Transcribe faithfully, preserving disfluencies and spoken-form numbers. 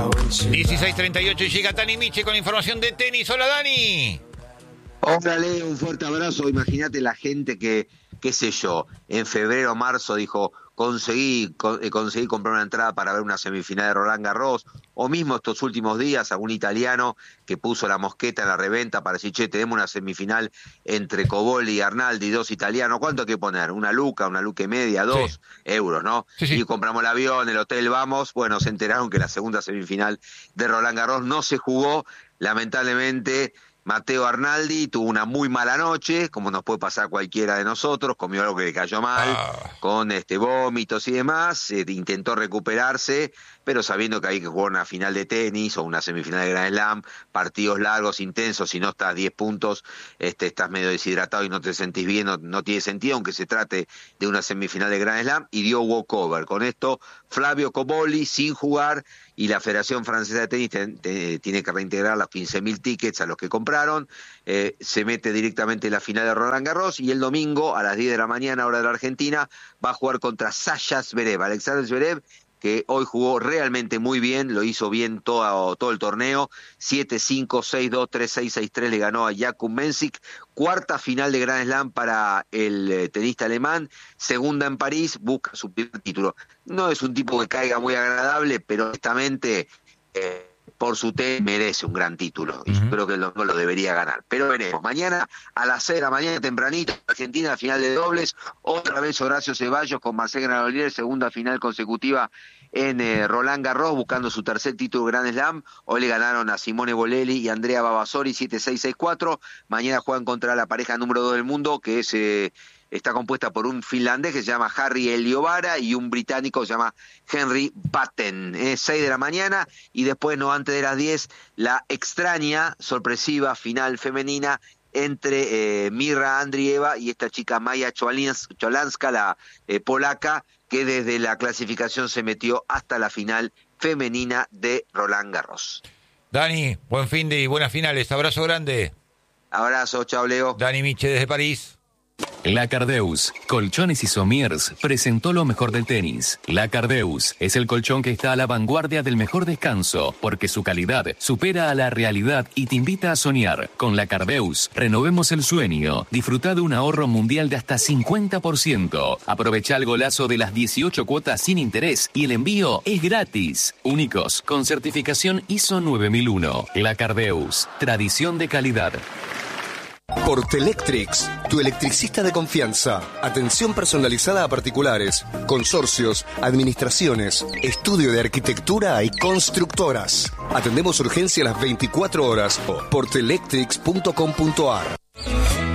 dieciséis treinta y ocho y llega Dani Miche con información de tenis. Hola, Dani. Hola, Leo, un fuerte abrazo. Imagínate la gente que, qué sé yo, en febrero o marzo dijo, conseguí, con, eh, conseguí comprar una entrada para ver una semifinal de Roland Garros, o mismo estos últimos días algún italiano que puso la mosqueta en la reventa para decir, che, tenemos una semifinal entre Cobolli y Arnaldi, dos italianos, ¿cuánto hay que poner? Una luca, una luca y media, dos sí. euros, ¿no? Sí, sí. Y compramos el avión, el hotel, vamos. Bueno, se enteraron que la segunda semifinal de Roland Garros no se jugó, lamentablemente. Matteo Arnaldi tuvo una muy mala noche, como nos puede pasar cualquiera de nosotros, comió algo que le cayó mal, ah. con este vómitos y demás, eh, intentó recuperarse, pero sabiendo que hay que jugar una final de tenis o una semifinal de Grand Slam, partidos largos, intensos, si no estás a diez puntos, este, estás medio deshidratado y no te sentís bien, no, no tiene sentido, aunque se trate de una semifinal de Grand Slam, y dio walkover. Con esto, Flavio Cobolli, sin jugar, y la Federación Francesa de Tenis te, te, tiene que reintegrar los quince mil tickets a los que compraron, eh, se mete directamente en la final de Roland Garros, y el domingo a las diez de la mañana, hora de la Argentina, va a jugar contra Sasha Zverev, Alexander Zverev, que hoy jugó realmente muy bien, lo hizo bien todo, todo el torneo, siete cinco, seis dos, tres seis, seis tres le ganó a Jakub Mensik, cuarta final de Grand Slam para el eh, tenista alemán, segunda en París, busca su primer título. No es un tipo que caiga muy agradable, pero honestamente, eh, por su tenis merece un gran título, y uh-huh. yo creo que lo, lo debería ganar. Pero veremos, mañana a las seis de la mañana tempranito, Argentina, final de dobles, otra vez Horacio Ceballos con Marcel Granollers, segunda final consecutiva en eh, Roland Garros, buscando su tercer título Grand Slam. Hoy le ganaron a Simone Bolelli y Andrea Vavasori siete seis, seis cuatro. Mañana juegan contra la pareja número dos del mundo, que es eh, está compuesta por un finlandés que se llama Harry Eliovara y un británico que se llama Henry Batten. Es seis de la mañana, y después, no antes de las diez, la extraña, sorpresiva final femenina entre eh, Mirra Andrieva y esta chica Maya Cholanska, la eh, polaca, que desde la clasificación se metió hasta la final femenina de Roland Garros. Dani, buen fin de y buenas finales. Abrazo grande. Abrazo, chao, Leo. Dani Miche desde París. La Cardeus, Colchones y Somiers, presentó lo mejor del tenis. La Cardeus es el colchón que está a la vanguardia del mejor descanso, porque su calidad supera a la realidad y te invita a soñar. Con La Cardeus, renovemos el sueño. Disfruta de un ahorro mundial de hasta cincuenta por ciento. Aprovecha el golazo de las dieciocho cuotas sin interés y el envío es gratis. Únicos, con certificación I S O nueve mil uno. La Cardeus, tradición de calidad. Portelectrics, tu electricista de confianza. Atención personalizada a particulares, consorcios, administraciones, estudio de arquitectura y constructoras. Atendemos urgencia a las veinticuatro horas. portelectrics punto com punto ar.